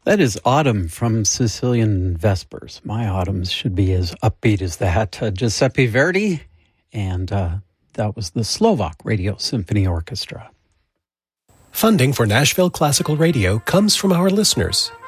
That is Autumn from Sicilian Vespers. My autumns should be as upbeat as that. Giuseppe Verdi, and that was the Slovak Radio Symphony Orchestra. Funding for Nashville Classical Radio comes from our listeners